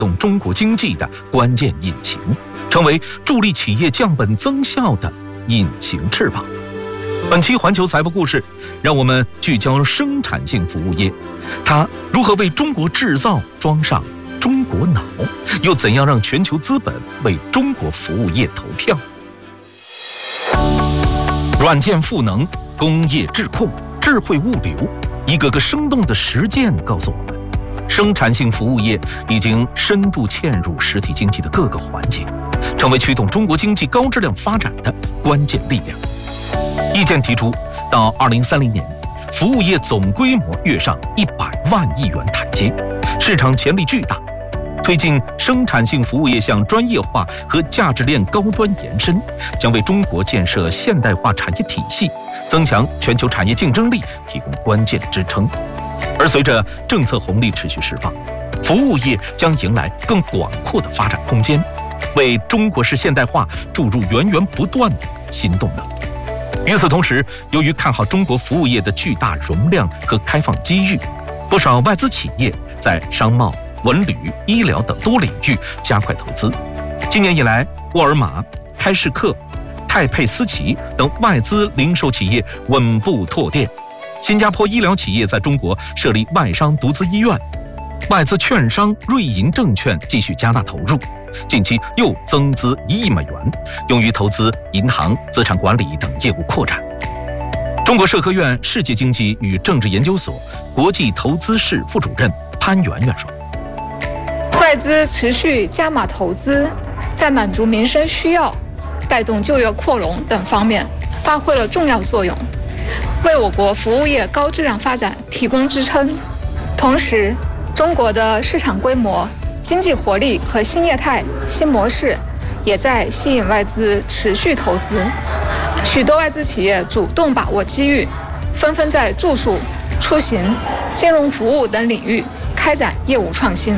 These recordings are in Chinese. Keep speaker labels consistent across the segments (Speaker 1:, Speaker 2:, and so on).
Speaker 1: 动中国经济的关键引擎，成为助力企业降本增效的隐形翅膀。本期环球财富故事，让我们聚焦生产性服务业，它如何为中国制造装上中国脑，又怎样让全球资本为中国服务业投票？软件赋能、工业智库、智慧物流，一个个生动的实践告诉我们，生产性服务业已经深度嵌入实体经济的各个环节，成为驱动中国经济高质量发展的关键力量。意见提出，到2030年，服务业总规模跃上100万亿元台阶，市场潜力巨大。推进生产性服务业向专业化和价值链高端延伸，将为中国建设现代化产业体系、增强全球产业竞争力提供关键支撑。而随着政策红利持续释放，服务业将迎来更广阔的发展空间，为中国式现代化注入源源不断的新动能。与此同时，由于看好中国服务业的巨大容量和开放机遇，不少外资企业在商贸、文旅、医疗等多领域加快投资。今年以来，沃尔玛、开市客、泰佩斯奇等外资零售企业稳步拓店。新加坡医疗企业在中国设立外商独资医院，外资券商瑞银证券继续加大投入，近期又增资1亿美元，用于投资银行、资产管理等业务扩展。中国社科院世界经济与政治研究所国际投资室副主任潘媛媛说，
Speaker 2: 外资持续加码投资，在满足民生需要、带动就业扩容等方面发挥了重要作用，为我国服务业高质量发展提供支撑。同时，中国的市场规模、经济活力和新业态新模式也在吸引外资持续投资。许多外资企业主动把握机遇，纷纷在住宿、出行、金融服务等领域开展业务创新。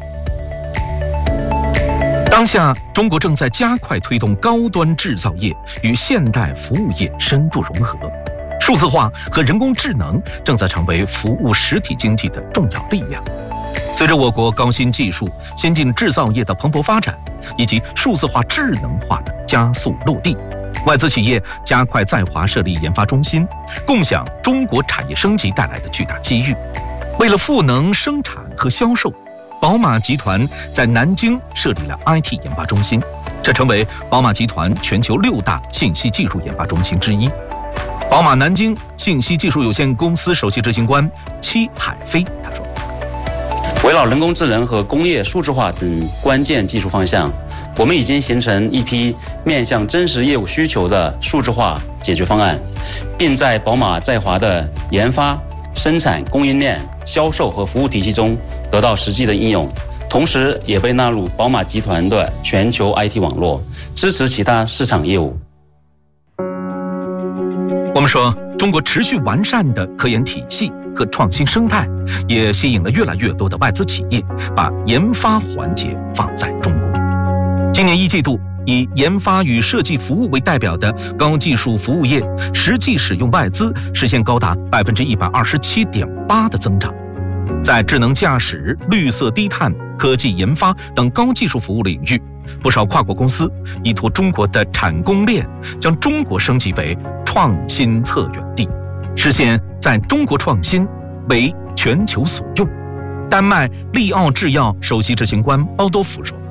Speaker 1: 当下，中国正在加快推动高端制造业与现代服务业深度融合，数字化和人工智能正在成为服务实体经济的重要力量。随着我国高新技术、先进制造业的蓬勃发展，以及数字化智能化的加速落地，外资企业加快在华设立研发中心，共享中国产业升级带来的巨大机遇。为了赋能生产和销售，宝马集团在南京设立了 IT 研发中心，这成为宝马集团全球6大信息技术研发中心之一。宝马南京信息技术有限公司首席执行官戚海飞他说，
Speaker 3: 围绕人工智能和工业数字化等关键技术方向，我们已经形成一批面向真实业务需求的数字化解决方案，并在宝马在华的研发、生产、供应链、销售和服务体系中得到实际的应用，同时也被纳入宝马集团的全球 IT 网络，支持其他市场业务。
Speaker 1: 我们说，中国持续完善的科研体系和创新生态，也吸引了越来越多的外资企业把研发环节放在中国。今年1季度，以研发与设计服务为代表的高技术服务业实际使用外资实现高达127.8%的增长。在智能驾驶、绿色低碳、科技研发等高技术服务领域，不少跨国公司依托中国的产供链，将中国升级为创新策源地，实现在中国创新为全球所用。丹麦利奥制药首席执行官包多夫说，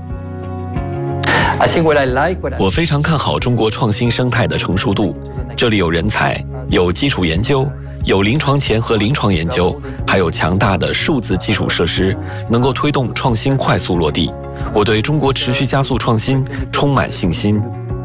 Speaker 4: 我非常看好中国创新生态的成熟度，这里有人才，有基础研究，有临床前和临床研究，还有强大的数字基础设施，能够推动创新快速落地。我对中国持续加速创新充满信心。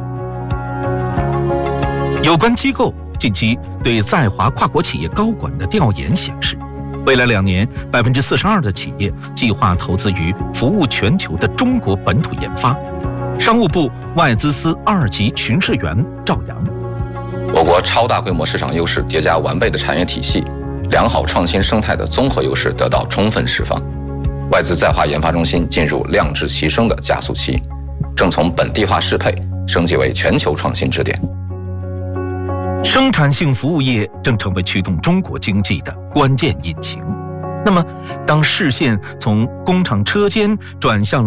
Speaker 1: 有关机构近期对在华跨国企业高管的调研显示，未来2年，42%的企业计划投资于服务全球的中国本土研发。商务部外资司2级巡视员赵阳，
Speaker 5: 我国超大规模市场优势叠加完备的产业体系，良好创新生态的综合优势得到充分释放。外资在华研发中心进入量质齐升的加速期，正从本地化适配升级为全球创新支点。
Speaker 1: 生产性服务业正成为驱动中国经济的关键引擎。那么，当视线从工厂车间转向